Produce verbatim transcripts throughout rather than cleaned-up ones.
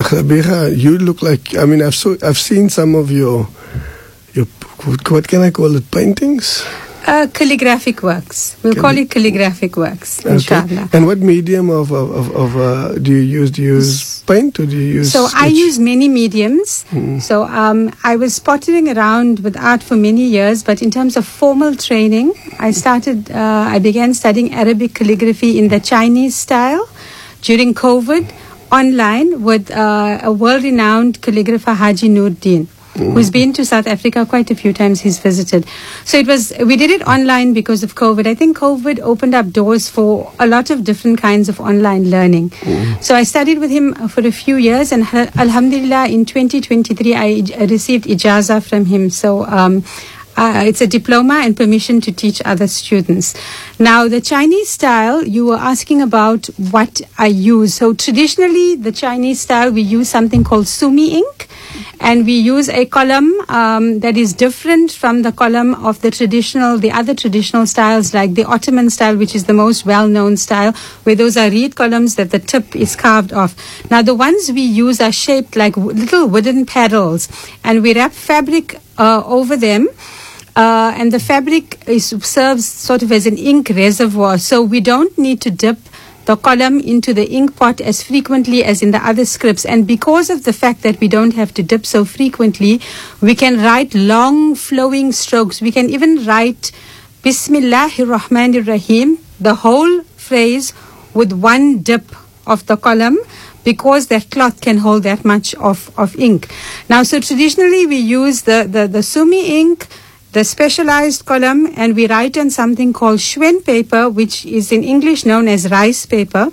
Khabiga, you look like, I mean, I've so, I've seen some of your, your, what can I call it, paintings? Uh, calligraphic works. We'll Calli- call it calligraphic works, okay. inshallah. And what medium of, of, of, of uh, do you use? Do you use paint or do you use So sketch? I use many mediums. Mm. So um, I was pottering around with art for many years, but in terms of formal training, I started, uh, I began studying Arabic calligraphy in the Chinese style during COVID, online with uh, a world-renowned calligrapher, Haji Noordin. Mm. Who's been to South Africa quite a few times. He's visited. So it was, we did it online because of COVID. I think COVID opened up doors for a lot of different kinds of online learning. Mm. So I studied with him for a few years, and alhamdulillah, in twenty twenty-three, I received ijaza from him. So, um, Uh, it's a diploma and permission to teach other students. Now, the Chinese style, you were asking about what I use. So traditionally, the Chinese style, we use something called sumi ink, and we use a column um, that is different from the column of the traditional, the other traditional styles, like the Ottoman style, which is the most well-known style, where those are reed columns that the tip is carved off. Now, the ones we use are shaped like w- little wooden paddles, and we wrap fabric uh, over them. Uh, and the fabric is, serves sort of as an ink reservoir. So we don't need to dip the column into the ink pot as frequently as in the other scripts. And because of the fact that we don't have to dip so frequently, we can write long flowing strokes. We can even write Bismillahir Rahmanir Rahim, the whole phrase, with one dip of the column, because that cloth can hold that much of, of ink. Now, so traditionally we use the, the, the sumi ink, the specialized column, and we write on something called shwen paper, which is in English known as rice paper.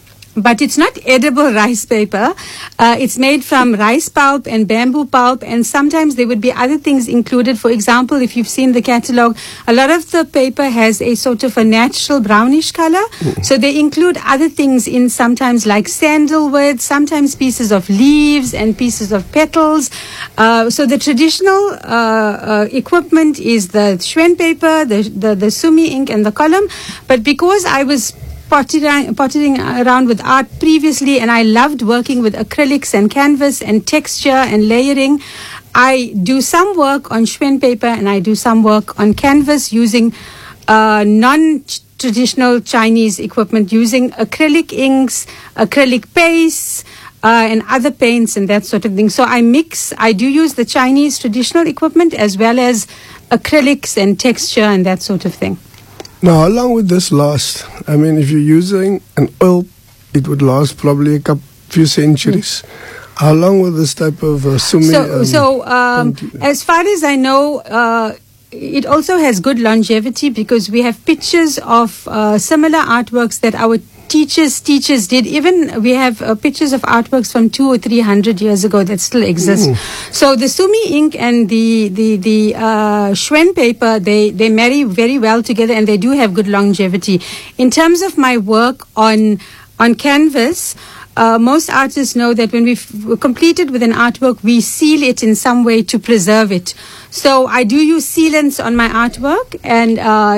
But it's not edible rice paper. Uh, it's made from rice pulp and bamboo pulp, and sometimes there would be other things included. For example, if you've seen the catalog, a lot of the paper has a sort of a natural brownish color. Mm. So they include other things in, sometimes like sandalwood, sometimes pieces of leaves and pieces of petals. Uh, so the traditional uh, uh, equipment is the shwen paper, the, the, the sumi ink, and the column. But because I was Pottering, pottering around with art previously, and I loved working with acrylics and canvas and texture and layering, I do some work on shwen paper and I do some work on canvas using uh, non-traditional Chinese equipment, using acrylic inks, acrylic pastes, uh, and other paints and that sort of thing. So I mix, I do use the Chinese traditional equipment as well as acrylics and texture and that sort of thing. Now, how long would this last? I mean, if you're using an oil, it would last probably a couple, few centuries. Mm. How long will this type of uh, sumi? So, um, so um, as far as I know, uh, it also has good longevity, because we have pictures of uh, similar artworks that our teachers teachers did. Even we have uh, pictures of artworks from two or three hundred years ago that still exist. Mm. So the sumi ink and the the the uh, shwen paper, they they marry very well together, and they do have good longevity. In terms of my work on on canvas, Uh, most artists know that when we've completed with an artwork, we seal it in some way to preserve it. So I do use sealants on my artwork, and uh,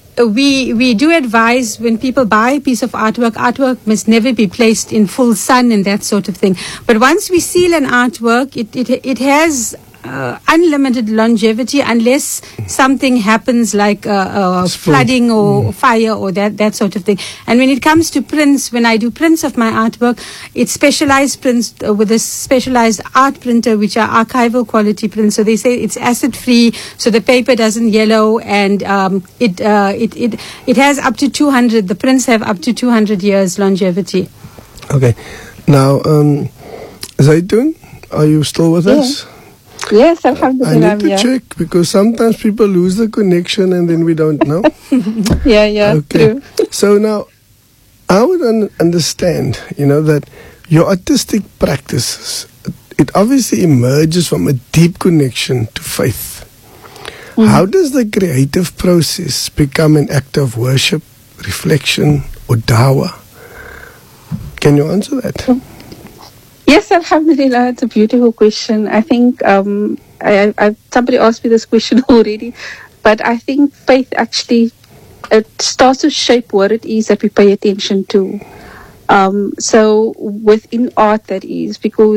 we we do advise when people buy a piece of artwork, artwork must never be placed in full sun and that sort of thing. But once we seal an artwork, it it it has Uh, unlimited longevity, unless something happens like uh, uh, flooding or mm. fire or that that sort of thing. And when it comes to prints, when I do prints of my artwork, it's specialized prints uh, with a specialized art printer, which are archival quality prints. So they say it's acid free, so the paper doesn't yellow, and um, it, uh, it it it has up to two hundred. The prints have up to two hundred years longevity. Okay, now um, Zaitun, are you still with yeah. us? Yes, alhamdulillah. I need to yeah. check, because sometimes people lose the connection and then we don't know. yeah, yeah, okay. true. So now, I would un- understand, you know, that your artistic practices, it obviously emerges from a deep connection to faith. Mm-hmm. How does the creative process become an act of worship, reflection, or dawah? Can you answer that? Mm-hmm. Yes, alhamdulillah, it's a beautiful question. I think um, I, I, somebody asked me this question already, but I think faith actually, it starts to shape what it is that we pay attention to. Um, so within art, that is, because